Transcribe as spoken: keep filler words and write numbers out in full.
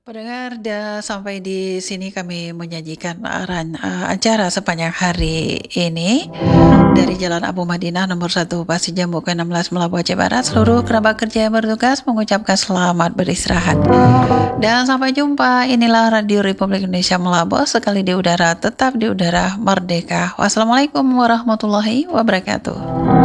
Pendengar, dah sampai di sini kami menyajikan uh, ran- uh, acara sepanjang hari ini dari Jalan Abu Madinah nomor satu Pasir Jambu ke enam belas Melabuh Aceh Barat. Seluruh kerabat kerja yang bertugas mengucapkan selamat beristirahat. Dan sampai jumpa. Inilah Radio Republik Indonesia Melabuh, sekali di udara tetap di udara merdeka. Wassalamualaikum warahmatullahi wabarakatuh.